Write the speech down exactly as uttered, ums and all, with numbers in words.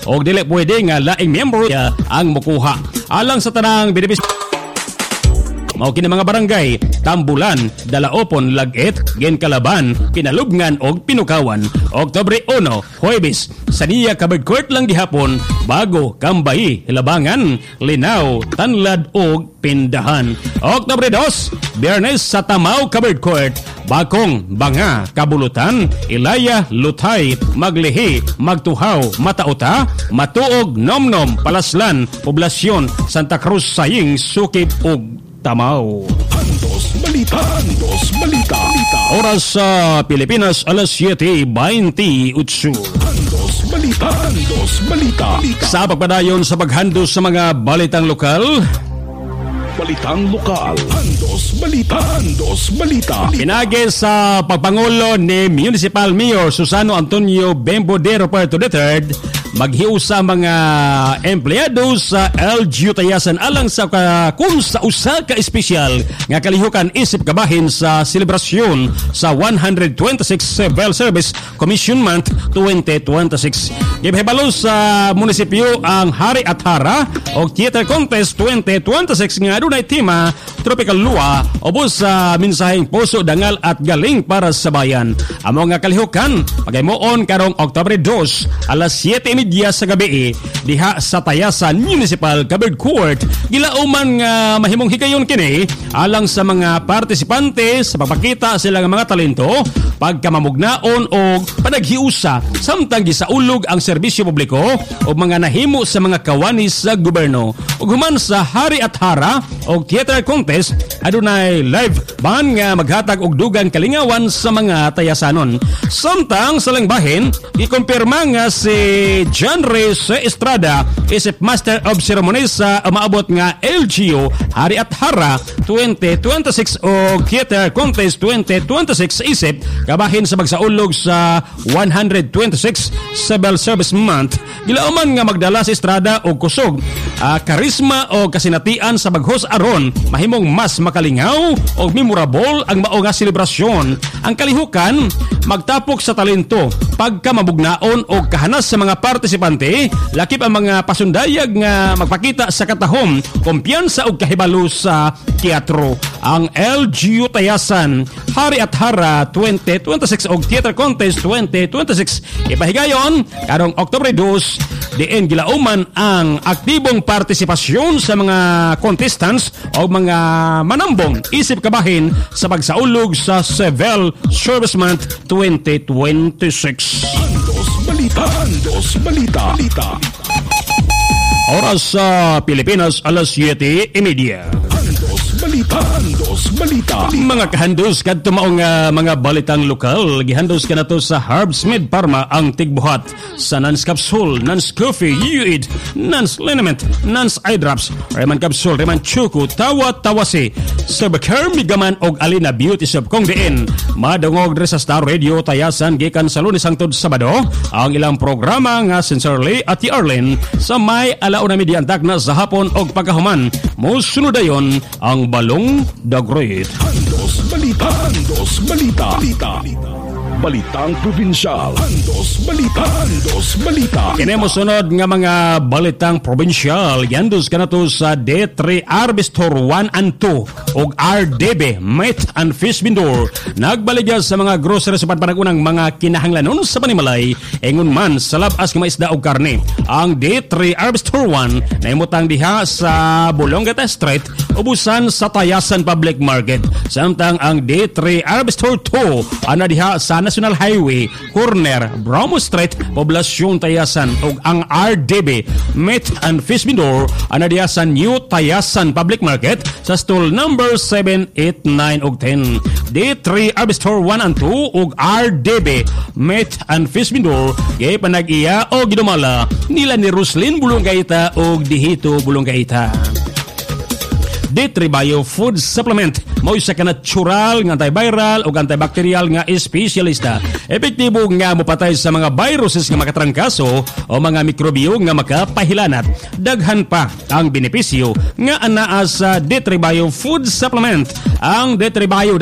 o dili pwede nga laing miyembro ang mukuha. Alang sa tanang benepisyo mao kini mga barangay Tambulan, Dalaopon, Lag-et, Genkalaban, Pinalubngan og Pinukawan. Oktubre uno, Huwebes, sa niya Covered Court lang gihapon, Bago, Kambay, Hilabangan, Linaw, Tanlad og Pindahan. Oktubre dos, Biyernes sa Tamaw Covered Court, Bakong, Banga, Kabulutan, Ilaya, Lutay, Maglihi, Magtuhaw, Matauta, Matuog, Nomnom, Palaslan, Poblasyon, Santa Cruz, Saying, Sukib ug Tamaw. Andos Balita, Andos Balita. Oras sa Pilipinas, alas siyete twenty-eight. Andos Balita, Andos Balita. Sa pagpadayon sa paghandos sa mga balitang lokal, Balitang lokal. Andos Balita, Andos Balita. pinagi sa pagpangulo ni Municipal Mayor Susano Antonio Bembo de Roberto the third, maghiusa mga empleyado sa L G U Tayasan alang sa ka, kung sa usa ka espesyal nga kalihukan isip kabahin sa selebrasyon sa one hundred twenty-six Civil Service Commission Month twenty twenty-six. Gibahibalo sa munisipyo ang Hari at Hara o Theater Contest twenty twenty-six nga adunay tema Tropical Lua ubos sa mensaheng puso, dangal at galing para sa bayan. Amo nga kalihukan pagaymoon karong Oktubre dos alas siyete media sa gabi diha sa Tayasan Municipal Covered Court. Gilauman nga mahimong higayon kini alang sa mga partisipante sa pagpakita sila nga mga talento, pagkamamugnaon o panaghiusa samtang gisaulog ang serbisyo publiko o mga nahimo sa mga kawanis sa gobyerno. Ug human sa Hari at Hara o Theater Contest adunay live band nga maghatag og dugang kalingawan sa mga Tayasanon. Samtang sa langbahin ikumpirma nga si John Reyes Estrada, isip Master of Ceremonies sa umaabot nga L G U Hari at Hara twenty twenty-six o Theater Contest twenty twenty-six isip kabahin sa magsaulog sa one hundred twenty-six Civil Service Month. Gilauman nga magdala si Estrada og kusog, uh, karisma o kasinatian sa baghos aron mahimong mas makalingaw o memorable ang mao nga selebrasyon. Ang kalihukan magtapok sa talento, pagkamabugnaon o kahanas sa mga partisipante, lakip ang mga pasundayag nga magpakita sa katahom, kumpiyansa o kahibalo sa teatro. Ang L G U Tayasan Hari at Hara twenty twenty-six o Theater Contest twenty twenty-six ipahigayon karong Oktubre dos, diin gilauman ang aktibong partisipasyon sa mga contestants o mga manambong isip kabahin sa pagsaulog sa Civil Service Month twenty twenty-six. Andos Balita, Andos Balita. Oras sa Pilipinas, alas siyete media. Andos Balita, Andos Balita. Mga kahandos kadto maong uh, mga balitang lokal, gihandos ka na to sa Herbs Med Parma ang tigbuhat sa Nans Capsule, Nans Coffee, U-Eat, Nans Liniment, Nans Eye Drops, Reman Capsule, Reman Chuku, Tawa Tawasi, Sebacare Migaman og Alina Beauty Shop kung diin madungog diri sa Star Radio Tayasan gikan sa Lunes hangtod Sabado ang ilang programa nga Sincerely at Arlene sa may alauna media antak na sa hapon og pagkahuman. Mosunod dayon ang Balong the Great. Andos Balita, Andos Balita. Balitang Probinsyal. Andos Balita, Andos Balita. Kini mo sunod nga mga balitang probinsyal. Yandos ka na to sa D three Arbistor one and two og R D B Meat and Fish Vendor. Nagbaligya sa mga grocery sa panpanag-unang mga kinahanglanon sa panimalay ingon man sa labas nga maisda og karne. Ang D three Arbistor one nahimutang diha sa Bolongata Street ubusan sa Tayasan Public Market. Samtang ang D three Arbistor two ana diha sa National Highway, corner Bromo Street, Poblasyon Tayasan. ug ang R D B Meat and Fish Vendor ana diha sa New Tayasan Public Market sa stall number seven, eight, nine ug ten. D three Arbistor one and two ug R D B Meat and Fish Vendor gay panag-iya o gidumala nila ni Roslyn Bulonggaita ug Dihito Bulonggaita. D three Bio Food Supplement mao isa ka natural nga antiviral ug antibacterial nga espesyalista. Epektibo nga mopatay sa mga viruses nga makatrangkaso o mga mikrobyo nga makapahilanat. Daghan pa ang benepisyo nga anaa sa D three Bio Food Supplement. Ang D three Bio